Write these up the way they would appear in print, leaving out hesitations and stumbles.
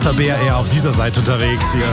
Tabea eher auf dieser Seite unterwegs hier.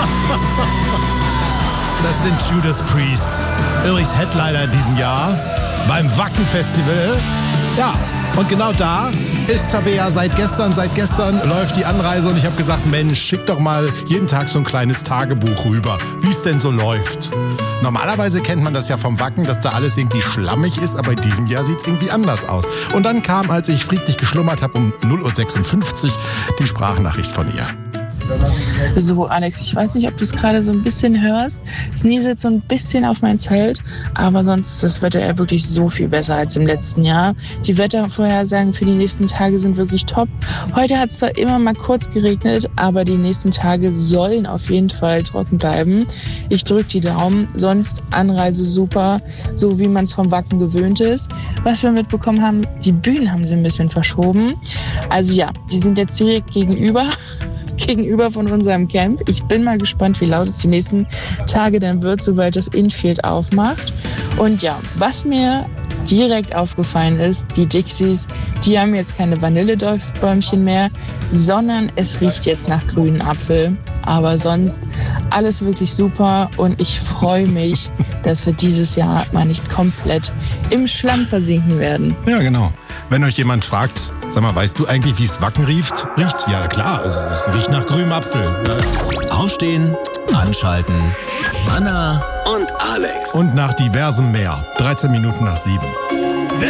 Das sind Judas Priest. Übrigens Headliner in diesem Jahr beim Wacken-Festival. Ja, und genau da ist Tabea seit gestern. Seit gestern läuft die Anreise und ich habe gesagt, Mensch, schick doch mal jeden Tag so ein kleines Tagebuch rüber, wie es denn so läuft. Normalerweise kennt man das ja vom Wacken, dass da alles irgendwie schlammig ist, aber in diesem Jahr sieht es irgendwie anders aus. Und dann kam, als ich friedlich geschlummert habe, um 0:56 Uhr die Sprachnachricht von ihr. So, Alex, ich weiß nicht, ob du es gerade so ein bisschen hörst. Es nieselt so ein bisschen auf mein Zelt, aber sonst ist das Wetter ja wirklich so viel besser als im letzten Jahr. Die Wettervorhersagen für die nächsten Tage sind wirklich top. Heute hat es zwar immer mal kurz geregnet, aber die nächsten Tage sollen auf jeden Fall trocken bleiben. Ich drücke die Daumen, sonst Anreise super, so wie man es vom Wacken gewöhnt ist. Was wir mitbekommen haben, die Bühnen haben sie ein bisschen verschoben. Also ja, die sind jetzt direkt gegenüber von unserem Camp. Ich bin mal gespannt, wie laut es die nächsten Tage dann wird, sobald das Infield aufmacht. Und ja, was mir direkt aufgefallen ist, die Dixies, die haben jetzt keine Vanilledorfbäumchen mehr, sondern es riecht jetzt nach grünen Apfel. Aber sonst alles wirklich super und ich freue mich, dass wir dieses Jahr mal nicht komplett im Schlamm versinken werden. Ja, genau. Wenn euch jemand fragt, sag mal, weißt du eigentlich, wie es Wacken riecht? Ja, klar, es riecht nach grünem Apfel. Aufstehen, anschalten, Anna und Alex. Und nach diversem mehr. 13 Minuten nach 7.